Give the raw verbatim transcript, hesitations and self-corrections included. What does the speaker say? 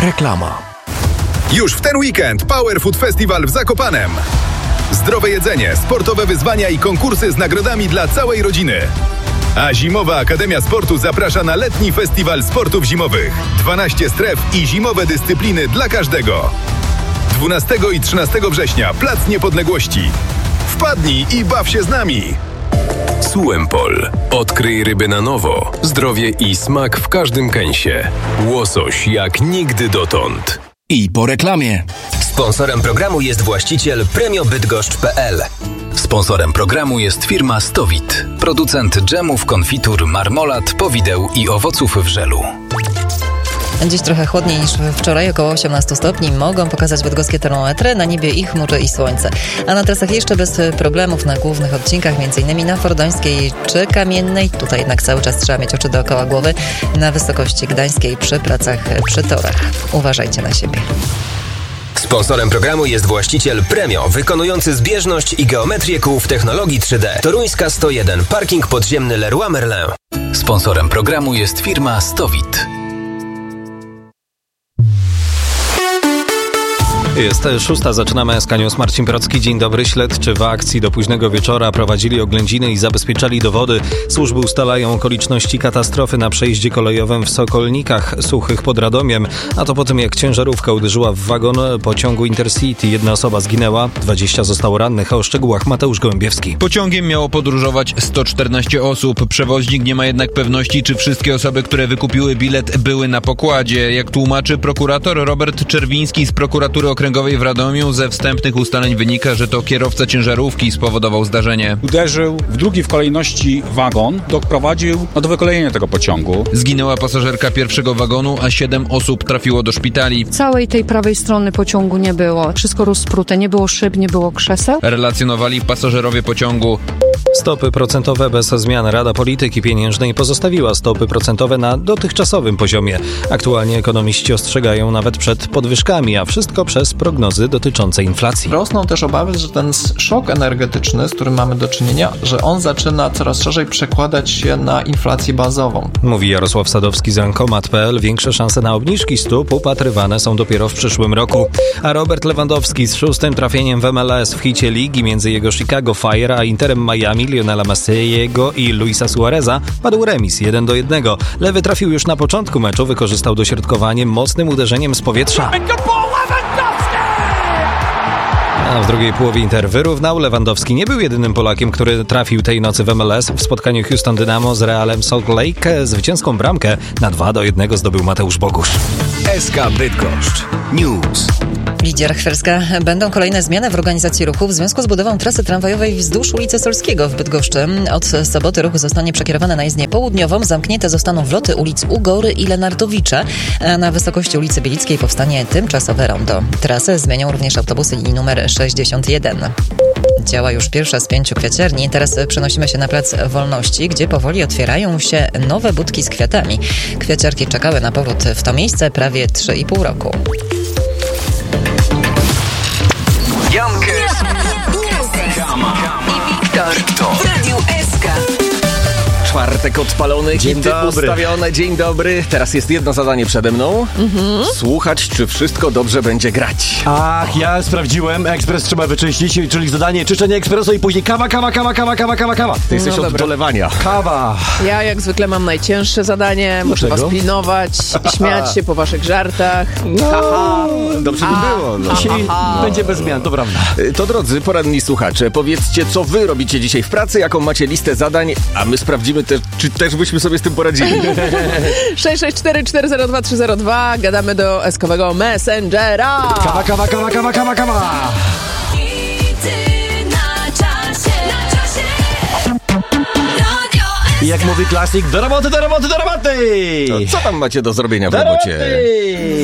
Reklama. Już w ten weekend Power Food Festival w Zakopanem. Zdrowe jedzenie, sportowe wyzwania i konkursy z nagrodami dla całej rodziny. A Zimowa Akademia Sportu zaprasza na letni festiwal sportów zimowych. dwanaście stref i zimowe dyscypliny dla każdego. dwunastego i trzynastego września Plac Niepodległości. Wpadnij i baw się z nami! Suempol. Odkryj ryby na nowo. Zdrowie i smak w każdym kęsie. Łosoś jak nigdy dotąd. I po reklamie. Sponsorem programu jest właściciel premio bydgoszcz kropka p l. Sponsorem programu jest firma Stowit, producent dżemów, konfitur, marmolad, powideł i owoców w żelu. Dziś trochę chłodniej niż wczoraj, około osiemnaście stopni. Mogą pokazać bydgoskie termometry, na niebie i chmury i słońce. A na trasach jeszcze bez problemów na głównych odcinkach, m.in. na Fordońskiej czy Kamiennej. Tutaj jednak cały czas trzeba mieć oczy dookoła głowy. Na wysokości Gdańskiej przy pracach przy torach. Uważajcie na siebie. Sponsorem programu jest właściciel Premio, wykonujący zbieżność i geometrię kół w technologii trzy D. Toruńska sto jeden, parking podziemny Leroy Merlin. Sponsorem programu jest firma Stowit. Jest szósta, zaczynamy S K News. Marcin Procki, dzień dobry. Śledczy w akcji do późnego wieczora prowadzili oględziny i zabezpieczali dowody. Służby ustalają okoliczności katastrofy na przejeździe kolejowym w Sokolnikach Suchych pod Radomiem. A to po tym, jak ciężarówka uderzyła w wagon pociągu Intercity. Jedna osoba zginęła, dwadzieścia zostało rannych. A o szczegółach Mateusz Gołębiewski. Pociągiem miało podróżować sto czternaście osób. Przewoźnik nie ma jednak pewności, czy wszystkie osoby, które wykupiły bilet, były na pokładzie. Jak tłumaczy prokurator Robert Czerwiński z prokuratury okręgowej w Radomiu, ze wstępnych ustaleń wynika, że to kierowca ciężarówki spowodował zdarzenie. Uderzył w drugi w kolejności wagon, doprowadził no, do wykolejenia tego pociągu. Zginęła pasażerka pierwszego wagonu, a siedem osób trafiło do szpitali. Całej tej prawej strony pociągu nie było. Wszystko rozprute, nie było szyb, nie było krzeseł. Relacjonowali pasażerowie pociągu. Stopy procentowe bez zmian. Rada Polityki Pieniężnej pozostawiła stopy procentowe na dotychczasowym poziomie. Aktualnie ekonomiści ostrzegają nawet przed podwyżkami, a wszystko przez prognozy dotyczące inflacji. Rosną też obawy, że ten szok energetyczny, z którym mamy do czynienia, że on zaczyna coraz szerzej przekładać się na inflację bazową. Mówi Jarosław Sadowski z Rankomat kropka p l. Większe szanse na obniżki stóp upatrywane są dopiero w przyszłym roku. A Robert Lewandowski z szóstym trafieniem w M L S w hicie ligi między jego Chicago Fire a Interem Miami Lionela Messiego i Luisa Suareza padł remis jeden do jednego. Lewy trafił już na początku meczu, wykorzystał dośrodkowanie mocnym uderzeniem z powietrza. A w drugiej połowie Inter wyrównał. Lewandowski nie był jedynym Polakiem, który trafił tej nocy w M L S. W spotkaniu Houston Dynamo z Realem Salt Lake zwycięską bramkę na dwa do jednego zdobył Mateusz Bogusz. S K Bydgoszcz News. Lidia Rachwerska. Będą kolejne zmiany w organizacji ruchu w związku z budową trasy tramwajowej wzdłuż ulicy Solskiego w Bydgoszczy. Od soboty ruch zostanie przekierowany na jezdnię południową. Zamknięte zostaną wloty ulic Ugory i Lenartowicza, a na wysokości ulicy Bielickiej powstanie tymczasowe rondo. Trasę zmienią również autobusy linii numer sześćdziesiąt jeden. Działa już pierwsza z pięciu kwiaciarni. Teraz przenosimy się na Plac Wolności, gdzie powoli otwierają się nowe budki z kwiatami. Kwiaciarki czekały na powrót w to miejsce prawie trzy i pół roku. Jankę i Wiktor w Radiu S K. Czwartek odpalony, hity ustawione. Dzień dobry. Teraz jest jedno zadanie przede mną. Mhm. Słuchać, czy wszystko dobrze będzie grać. Ach, ja sprawdziłem. Ekspres trzeba wyczyścić, czyli zadanie czyszczenie ekspresu i później kawa, kawa, kawa, kawa, kawa, kawa, kawa. Ty jesteś no od dobra. dolewania. Kawa. Ja jak zwykle mam najcięższe zadanie. Muszę was pilnować, śmiać się po waszych żartach. No, Haha. Dobrze by było. No. Dzisiaj będzie bez zmian, to prawda. To drodzy, poradni słuchacze, powiedzcie, co wy robicie dzisiaj w pracy, jaką macie listę zadań, a my sprawdzimy też, czy też byśmy sobie z tym poradzili. sześć sześć cztery cztery zero dwa trzy zero dwa. Gadamy do eskowego Messengera. Kawa, kawa, kawa, kawa, kawa, kawa. I jak mówi klasik, do roboty, do roboty, do roboty! To co tam macie do zrobienia w do robocie? Roboty!